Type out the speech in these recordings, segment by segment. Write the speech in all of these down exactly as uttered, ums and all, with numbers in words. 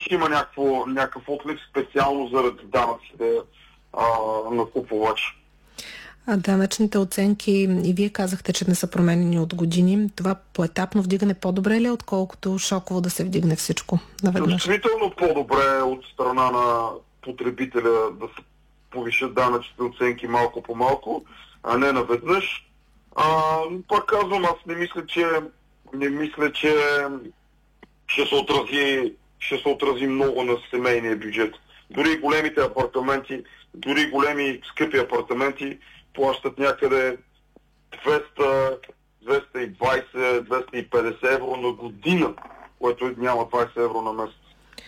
ще има някакво, някакъв отлив специално заради данъците а, на купувач. А данъчните оценки, и вие казахте, че не са променени от години. Това поетапно вдигане по-добре ли е, отколкото шоково да се вдигне всичко наведнъж? Действително по-добре от страна на потребителя да се повишат данъчните оценки малко по малко, а не наведнъж. А, пак казвам, аз не мисля, че не мисля, че ще се отрази, ще се отрази много на семейния бюджет. Дори големите апартаменти, дори големи скъпи апартаменти плащат някъде двеста, двеста и двайсет, двеста и петдесет евро на година, което няма двайсет евро на месец.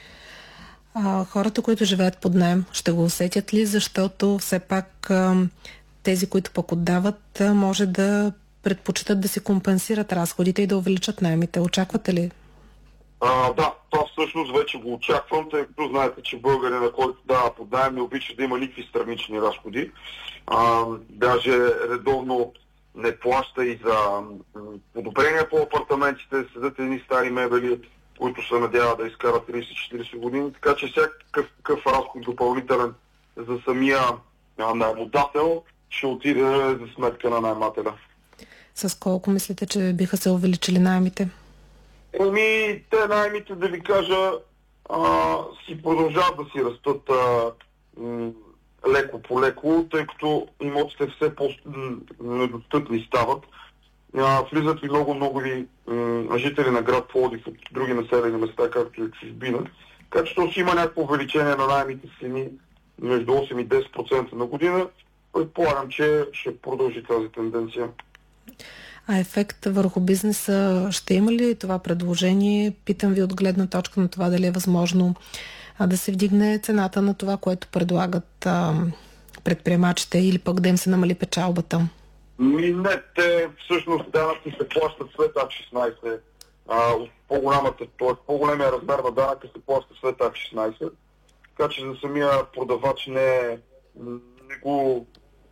А, хората, които живеят под наем, ще го усетят ли? Защото все пак а, тези, които пък отдават, а, може да предпочитат да си компенсират разходите и да увеличат наемите. Очаквате ли? А, да, това всъщност вече го очаквам, тъй като знаете, че българина, който дава под наем, не обича да има никакви странични разходи. А, даже редовно не плаща и за подобрения по апартаментите, седят едни стари мебели, които се надяват да изкарат трийсет-четирийсет години, така че всякакъв какъв разход допълнителен за самия наемодател ще отиде за сметка на наемателя. С колко мислите, че биха се увеличили наемите? Ами, те наемите, да ви кажа, а, си продължават да си растат а, м- леко по леко, тъй като имотите все по-недостъпни стават. А, влизат и много-много и м- жители на град Пловдив от други населени места, както и чужбина. Така че то си има някакво увеличение на наемите цени между осем и десет процента на година. Предполагам, че ще продължи тази тенденция. А ефект върху бизнеса ще има ли това предложение? Питам ви от гледна точка на това дали е възможно а, да се вдигне цената на това, което предлагат а, предприемачите, или пък да им се намали печалбата? Ми не, те всъщност данъци се плащат след А шестнайсет. А, по-голямата, т.е. по-големия размер на данъка се плаща след А шестнайсет. Така че за самия продавач не, не, го,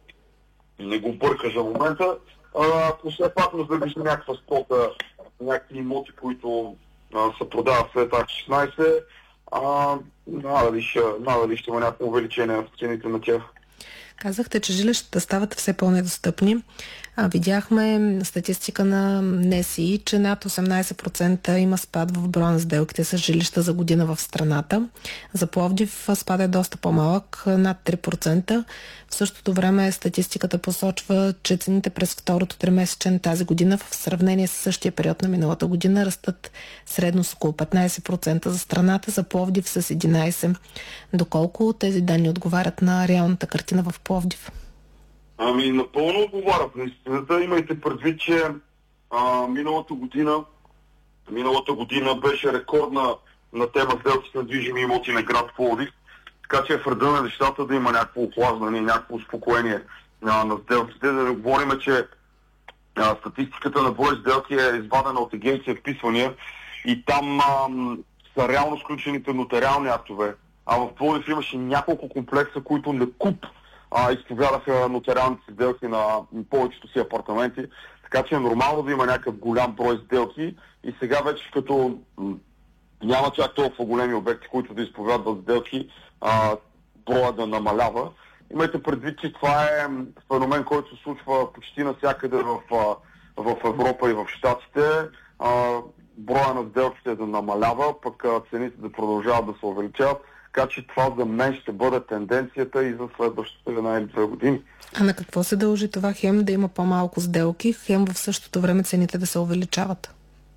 не го бърка за момента. Ако все пак разлежи някаква стока, някакви имоти, които а, се продават след А шестнайсет, а, надали ще, надали ще има някакво увеличение в цените на тях. Казахте, че жилищата стават все по-недостъпни. А, видяхме статистика на НСИ, че над осемнайсет процента има спад в броя на сделките с жилища за година в страната. За Пловдив спад е доста по-малък, над три процента. В същото време статистиката посочва, че цените през второто тримесечие тази година в сравнение с същия период на миналата година растат средно с около петнайсет процента за страната, за Пловдив с единайсет процента. Доколко тези данни отговарят на реалната картина в Пловдив? Ами, напълно отговарят на истината. Имайте предвид, че а, миналата година миналата година беше рекордна на тема сделките на движими имоти на град Пловдив, така че е в реда на нещата да има някакво охлаждане, някакво успокоение а, на сделките. Да не говорим, че а, статистиката на брой сделки е извадена от агенция вписвания и там а, са реално сключените нотариални актове. А в Пловдив имаше няколко комплекса, които на куп а, изповядаха нотариалните сделки на повечето си апартаменти. Така че е нормално да има някакъв голям брой сделки и сега вече като м- няма чак толкова големи обекти, които да изповядват сделки, а, броя да намалява. Имайте предвид, че това е феномен, който се случва почти навсякъде в, в Европа и в Щатите. А, броя на сделките да намалява, пък цените да продължават да се увеличават. Така че това за мен ще бъде тенденцията и за следващите една или две години. А на какво се дължи това? Хем да има по-малко сделки, хем в същото време цените да се увеличават?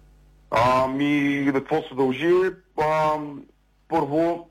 Ами, на какво се дължи? А, първо,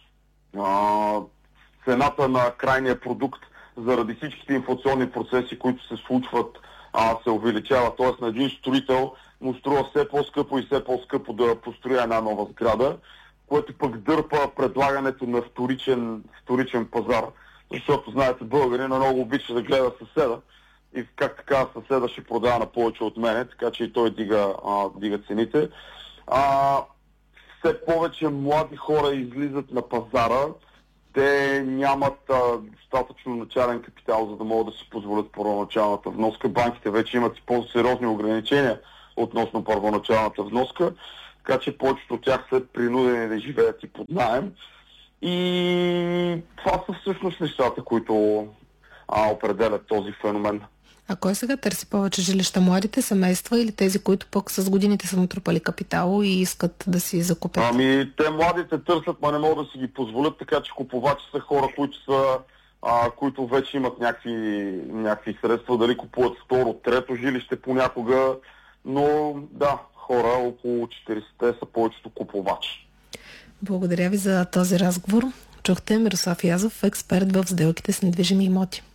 а, цената на крайния продукт заради всичките инфлационни процеси, които се случват, а, се увеличава. Тоест на един строител му струва все по-скъпо и все по-скъпо да построи една нова сграда, което пък дърпа предлагането на вторичен, вторичен пазар. Защото, знаете, българина много обича да гледа съседа и как така съседа ще продава на повече от мене, така че и той дига, а, дига цените. А, все повече млади хора излизат на пазара, те нямат а, достатъчно начален капитал, за да могат да си позволят първоначалната вноска. Банките вече имат и по-сериозни ограничения относно първоначалната вноска. така че повечето от тях са принудени да живеят и под наем. И това са всъщност нещата, които а, определят този феномен. А кой сега търси повече жилища? Младите семейства или тези, които пък с годините са натрупали капитал и искат да си закупят? Ами, те младите търсят, но не могат да си ги позволят, така че купувачи са хора, които са а, които вече имат някакви, някакви средства, дали купуват второ, трето жилище понякога, но да, хора около четиридесет са повечето купувачи. Благодаря ви за този разговор. Чухте Мирослав Язов, експерт в сделките с недвижими имоти.